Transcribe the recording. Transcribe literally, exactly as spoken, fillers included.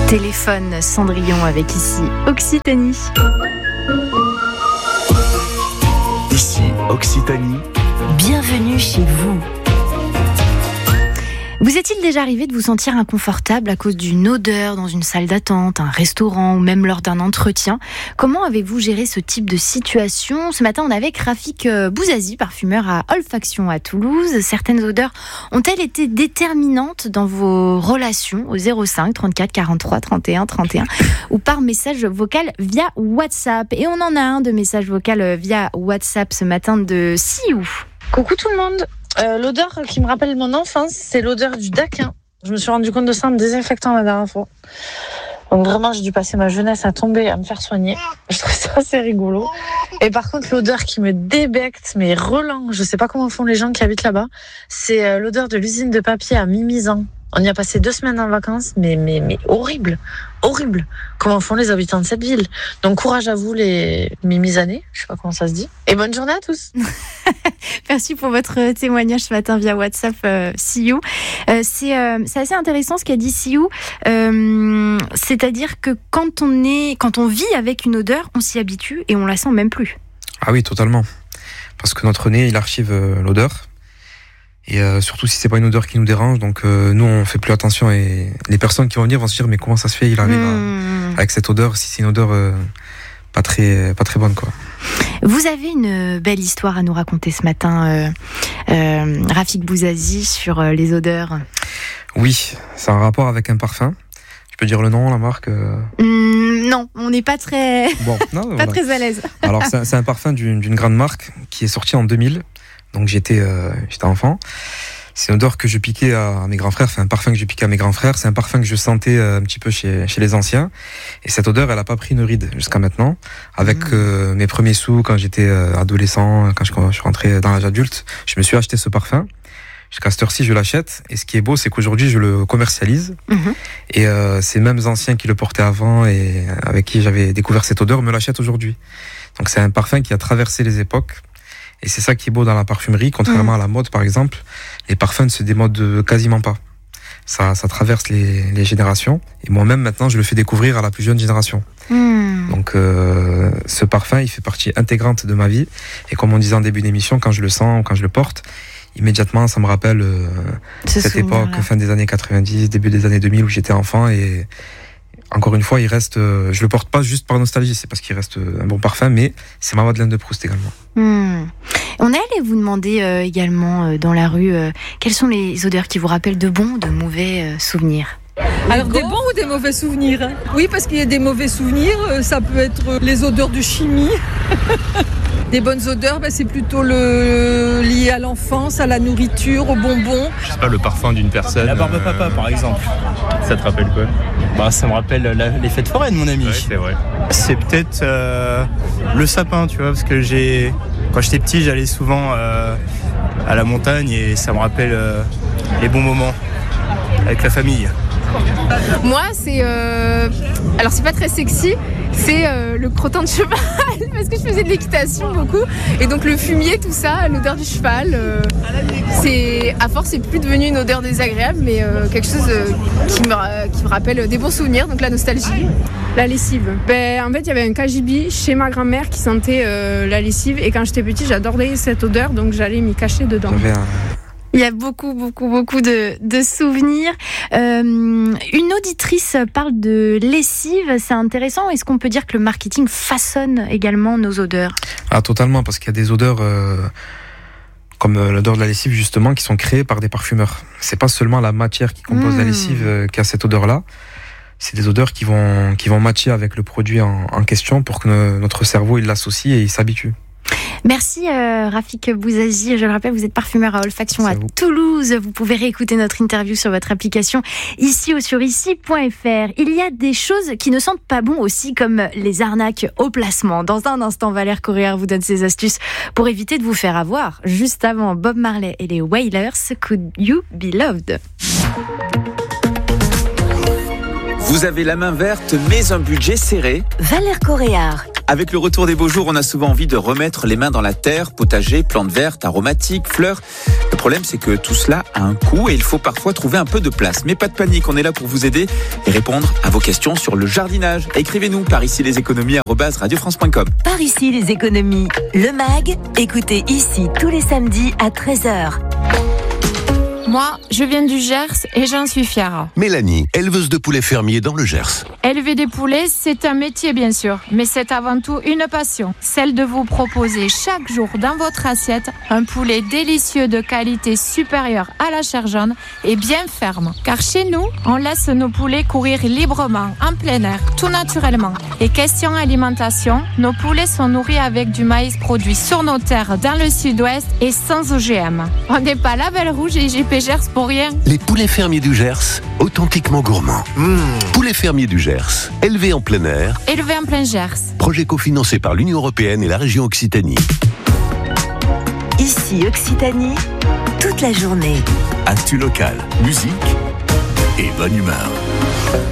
Téléphone Cendrillon avec ici Occitanie. Ici Occitanie. Bienvenue chez vous. Vous est-il déjà arrivé de vous sentir inconfortable à cause d'une odeur dans une salle d'attente, un restaurant ou même lors d'un entretien ? Comment avez-vous géré ce type de situation ? Ce matin, on est avec Rafik Bouzazi, parfumeur à Olfaction à Toulouse. Certaines odeurs ont-elles été déterminantes dans vos relations au zéro cinq trente-quatre quarante-trois trente et un trente et un ou par message vocal via WhatsApp ? Et on en a un de message vocal via WhatsApp ce matin de Siou. Coucou tout le monde. Euh, l'odeur qui me rappelle mon enfance, c'est l'odeur du daquin. Je me suis rendu compte de ça en me désinfectant la dernière fois. Donc vraiment, j'ai dû passer ma jeunesse à tomber, à me faire soigner. Je trouve ça assez rigolo. Et par contre, l'odeur qui me débecte, mais relent, je sais pas comment font les gens qui habitent là-bas, c'est euh, l'odeur de l'usine de papier à Mimizan. On y a passé deux semaines en vacances, mais, mais, mais horrible, horrible. Comment font les habitants de cette ville ? Donc courage à vous les Mimizanais, je sais pas comment ça se dit. Et bonne journée à tous. Merci pour votre témoignage ce matin via WhatsApp, euh, Siou. Euh, c'est, euh, c'est assez intéressant ce qu'a dit Siou. Euh, c'est-à-dire que quand on est, quand on vit avec une odeur, on s'y habitue et on la sent même plus. Ah oui, totalement. Parce que notre nez, il archive euh, l'odeur. Et euh, surtout si c'est pas une odeur qui nous dérange, donc euh, nous on fait plus attention et les personnes qui vont venir vont se dire mais comment ça se fait il arrive mmh. à, avec cette odeur si c'est une odeur euh, pas très pas très bonne quoi. Vous avez une belle histoire à nous raconter ce matin, euh, euh, Rafik Bouzazi, sur euh, les odeurs. Oui, c'est un rapport avec un parfum. Je peux dire le nom, la marque euh... mmh, Non, on n'est pas très bon, non, pas voilà. très à l'aise. Alors c'est, c'est un parfum d'une, d'une grande marque qui est sorti en deux mille. Donc j'étais, euh, j'étais enfant. C'est une odeur que je piquais à, à mes grands frères. C'est un parfum que je piquais à mes grands frères. C'est un parfum que je sentais euh, un petit peu chez, chez les anciens. Et cette odeur, elle a pas pris une ride jusqu'à maintenant. Avec mmh. euh, mes premiers sous, quand j'étais euh, adolescent, quand je, quand je suis rentré dans l'âge adulte, je me suis acheté ce parfum. Jusqu'à cette heure-ci, je l'achète. Et ce qui est beau, c'est qu'aujourd'hui, je le commercialise. Mmh. Et euh, ces mêmes anciens qui le portaient avant et avec qui j'avais découvert cette odeur me l'achètent aujourd'hui. Donc c'est un parfum qui a traversé les époques. Et c'est ça qui est beau dans la parfumerie, contrairement mmh. à la mode par exemple, les parfums ne se démodent quasiment pas. Ça, ça traverse les, les générations. Et moi-même maintenant, je le fais découvrir à la plus jeune génération. Mmh. Donc euh, ce parfum, il fait partie intégrante de ma vie. Et comme on disait en début d'émission, quand je le sens ou quand je le porte, immédiatement ça me rappelle euh, cette époque, fin des années quatre-vingt-dix, début des années deux mille où j'étais enfant. Et encore une fois, il reste. Euh, je le porte pas juste par nostalgie, c'est parce qu'il reste un bon parfum, mais c'est ma Madeleine de Proust également. Mmh. On est allé vous demander euh, également euh, dans la rue euh, quelles sont les odeurs qui vous rappellent de bons ou de mauvais euh, souvenirs. Alors des bons ou des mauvais souvenirs hein ? Oui, parce qu'il y a des mauvais souvenirs, euh, ça peut être les odeurs de chimie. Des bonnes odeurs, bah, c'est plutôt le lié à l'enfance, à la nourriture, aux bonbons. Je sais pas, le parfum d'une personne. La barbe papa, euh... par exemple. Ça te rappelle quoi ? Bah, ça me rappelle la, les fêtes foraines, mon ami. Ouais, c'est vrai. C'est peut-être euh, le sapin, tu vois, parce que j'ai, quand j'étais petit, j'allais souvent euh, à la montagne et ça me rappelle euh, les bons moments avec la famille. Moi, c'est euh... alors c'est pas très sexy, c'est euh, le crottin de cheval parce que je faisais de l'équitation beaucoup et donc le fumier, tout ça, l'odeur du cheval, euh, c'est à force c'est plus devenu une odeur désagréable, mais euh, quelque chose euh, qui me qui me rappelle des bons souvenirs, donc la nostalgie. La lessive. Ben en fait il y avait un cagibi chez ma grand-mère qui sentait euh, la lessive et quand j'étais petite j'adorais cette odeur donc j'allais m'y cacher dedans. Il y a beaucoup, beaucoup, beaucoup de, de souvenirs. Euh, une auditrice parle de lessive, c'est intéressant. Est-ce qu'on peut dire que le marketing façonne également nos odeurs ? Ah, totalement, parce qu'il y a des odeurs euh, comme l'odeur de la lessive, justement, qui sont créées par des parfumeurs. C'est pas seulement la matière qui compose mmh. la lessive euh, qui a cette odeur-là. C'est des odeurs qui vont, qui vont matcher avec le produit en, en question pour que no, notre cerveau il l'associe et il s'habitue. Merci euh, Rafik Bouzazi, je le rappelle vous êtes parfumeur à Olfaction à Toulouse, vous pouvez réécouter notre interview sur votre application ici ou sur ici point f r. Il y a des choses qui ne sentent pas bon aussi comme les arnaques au placement. Dans un instant Valère Correa vous donne ses astuces pour éviter de vous faire avoir. Juste avant Bob Marley et les Wailers, Could You Be Loved? Vous avez la main verte mais un budget serré? Valère Correa Avec le retour des beaux jours, on a souvent envie de remettre les mains dans la terre, potager, plantes vertes, aromatiques, fleurs. Le problème, c'est que tout cela a un coût et il faut parfois trouver un peu de place. Mais pas de panique, on est là pour vous aider et répondre à vos questions sur le jardinage. Écrivez-nous par ici les économies arobase radio france point com. Par ici les économies, le mag, écoutez ici tous les samedis à treize heures. Moi, je viens du Gers et j'en suis fière. Mélanie, éleveuse de poulets fermiers dans le Gers. Élever des poulets, c'est un métier bien sûr, mais c'est avant tout une passion. Celle de vous proposer chaque jour dans votre assiette un poulet délicieux de qualité supérieure à la chair jaune et bien ferme. Car chez nous, on laisse nos poulets courir librement, en plein air, tout naturellement. Et question alimentation, nos poulets sont nourris avec du maïs produit sur nos terres dans le sud-ouest et sans O G M. On n'est pas label rouge et J P Gers pour rien. Les poulets fermiers du Gers, authentiquement gourmands. Mmh. Poulets fermiers du Gers, élevés en plein air. Élevés en plein Gers. Projet cofinancé par l'Union européenne et la région Occitanie. Ici Occitanie, toute la journée. Actu locale, musique et bonne humeur.